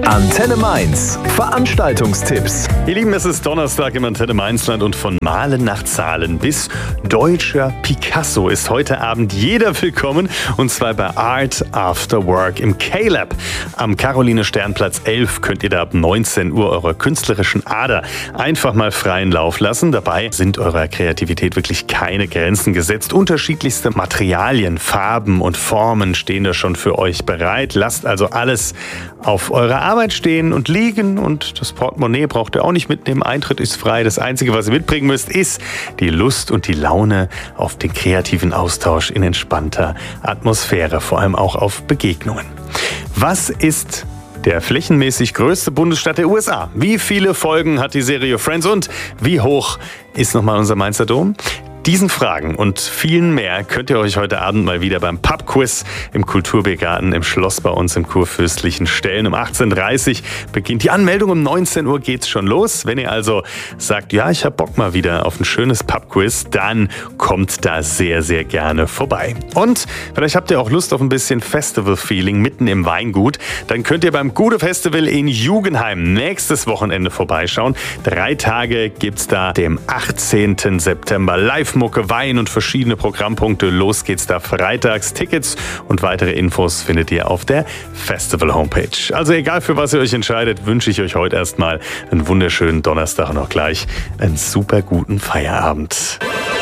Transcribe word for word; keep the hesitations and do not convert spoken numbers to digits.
Antenne Mainz. Veranstaltungstipps. Ihr Lieben, es ist Donnerstag im Antenne Mainzland und von Malen nach Zahlen bis deutscher Picasso ist heute Abend jeder willkommen, und zwar bei Art After Work im K-Lab. Am Caroline-Stern-Platz elf könnt ihr da ab neunzehn Uhr eurer künstlerischen Ader einfach mal freien Lauf lassen. Dabei sind eurer Kreativität wirklich keine Grenzen gesetzt. Unterschiedlichste Materialien, Farben und Formen stehen da schon für euch bereit. Lasst also alles auf eurer Arbeit stehen und liegen, und das Portemonnaie braucht ihr auch nicht mitnehmen. Eintritt ist frei. Das Einzige, was ihr mitbringen müsst, ist die Lust und die Laune auf den kreativen Austausch in entspannter Atmosphäre, vor allem auch auf Begegnungen. Was ist der flächenmäßig größte Bundesstaat der U S A? Wie viele Folgen hat die Serie Friends und wie hoch ist nochmal unser Mainzer Dom? Diesen Fragen und vielen mehr könnt ihr euch heute Abend mal wieder beim Pub-Quiz im Kulturbiergarten im Schloss bei uns im Kurfürstlichen stellen. Um achtzehn Uhr dreißig beginnt die Anmeldung, um neunzehn Uhr geht's schon los. Wenn ihr also sagt, ja, ich hab Bock mal wieder auf ein schönes Pub-Quiz, dann kommt da sehr, sehr gerne vorbei. Und vielleicht habt ihr auch Lust auf ein bisschen Festival-Feeling mitten im Weingut. Dann könnt ihr beim Gude-Festival in Jugenheim nächstes Wochenende vorbeischauen. Drei Tage gibt's da dem achtzehnten September live Mucke, Wein und verschiedene Programmpunkte. Los geht's da freitags. Tickets und weitere Infos findet ihr auf der Festival-Homepage. Also egal, für was ihr euch entscheidet, wünsche ich euch heute erstmal einen wunderschönen Donnerstag und auch gleich einen super guten Feierabend.